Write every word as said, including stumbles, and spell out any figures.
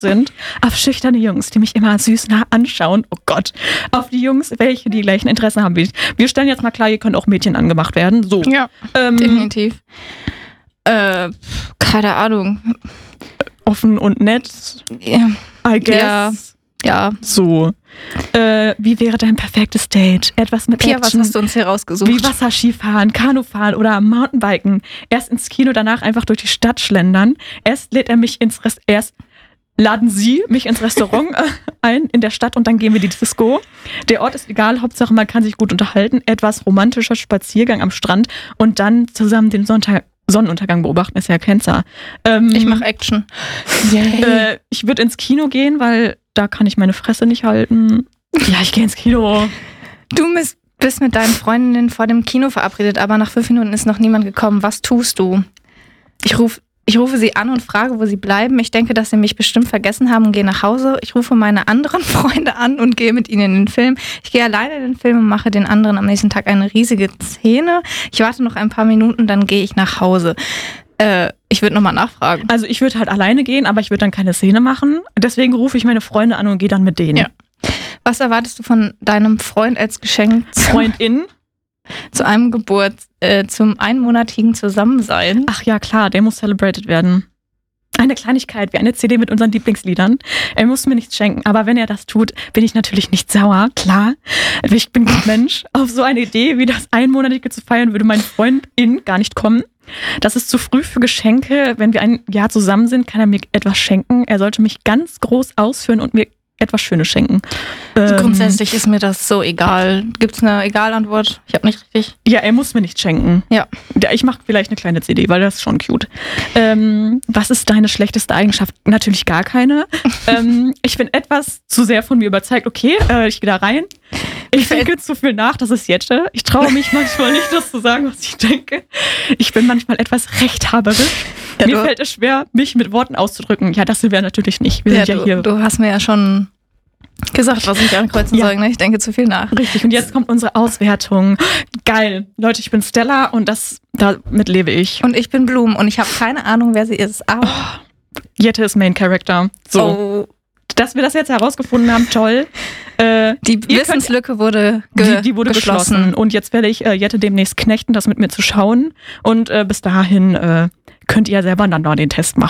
sind auf schüchterne Jungs, die mich immer süß nah anschauen. Oh Gott. Auf die Jungs, welche die gleichen Interessen haben wie ich. Wir stellen jetzt mal klar, ihr könnt auch Mädchen angemacht werden. So. Ja, ähm, definitiv. Äh, keine Ahnung. Offen und nett. Ja. I guess. Ja. Ja. So. Äh, wie wäre dein perfektes Date? Etwas mit Pia, Action. was hast du uns hier rausgesucht? Wie Wasserskifahren, Kanufahren oder Mountainbiken. Erst ins Kino, danach einfach durch die Stadt schlendern. Erst lädt er mich ins Rest, erst laden sie mich ins Restaurant ein in der Stadt und dann gehen wir die Disco. Der Ort ist egal, Hauptsache man kann sich gut unterhalten. Etwas romantischer Spaziergang am Strand und dann zusammen den Sonntag Sonnenuntergang beobachten, ist ja Cancer. Ähm, ich mache Action. Äh, ich würde ins Kino gehen, weil da kann ich meine Fresse nicht halten. Ja, ich gehe ins Kino. Du bist, bist mit deinen Freundinnen vor dem Kino verabredet, aber nach fünf Minuten ist noch niemand gekommen. Was tust du? Ich rufe ich rufe sie an und frage, wo sie bleiben. Ich denke, dass sie mich bestimmt vergessen haben und gehe nach Hause. Ich rufe meine anderen Freunde an und gehe mit ihnen in den Film. Ich gehe alleine in den Film und mache den anderen am nächsten Tag eine riesige Szene. Ich warte noch ein paar Minuten, dann gehe ich nach Hause. Äh, ich würde nochmal nachfragen. Also ich würde halt alleine gehen, aber ich würde dann keine Szene machen. Deswegen rufe ich meine Freunde an und gehe dann mit denen. Ja. Was erwartest du von deinem Freund als Geschenk? Freundin? Zu einem Geburt, äh, zum einmonatigen Zusammensein. Ach ja, klar, der muss celebrated werden. Eine Kleinigkeit, wie eine C D mit unseren Lieblingsliedern. Er muss mir nichts schenken, aber wenn er das tut, bin ich natürlich nicht sauer, klar. Ich bin ein Mensch. Auf so eine Idee, wie das Einmonatige zu feiern, würde mein Freundin gar nicht kommen. Das ist zu früh für Geschenke. Wenn wir ein Jahr zusammen sind, kann er mir etwas schenken. Er sollte mich ganz groß ausführen und mir etwas Schönes schenken. Also grundsätzlich ähm, ist mir das so egal. Gibt es eine Egal-Antwort? Ich habe nicht richtig... Ja, er muss mir nichts schenken. Ja. Ich mache vielleicht eine kleine C D, weil das ist schon cute. Ähm, was ist deine schlechteste Eigenschaft? Natürlich gar keine. ähm, ich bin etwas zu sehr von mir überzeugt. Okay, äh, ich gehe da rein. Ich denke zu viel nach, das ist Jette. Ich traue mich manchmal nicht, das zu sagen, was ich denke. Ich bin manchmal etwas rechthaberisch. Ja, mir fällt es schwer, mich mit Worten auszudrücken. Ja, das wäre natürlich nicht. Wir ja, sind ja du, hier. Du hast mir ja schon gesagt, was ich ankreuzen ja. soll. Ne? Ich denke zu viel nach. Richtig. Und jetzt kommt unsere Auswertung. Geil. Leute, ich bin Stella und das damit lebe ich. Und ich bin Blum und ich habe keine Ahnung, wer sie ist. Aber oh, Jette ist Main Character. So. Oh. Dass wir das jetzt herausgefunden haben, toll. Äh, die Wissenslücke wurde, ge- die, die wurde geschlossen. geschlossen. Und jetzt werde ich äh, Jette demnächst knechten, das mit mir zu schauen. Und äh, bis dahin äh, könnt ihr selber dann noch den Test machen.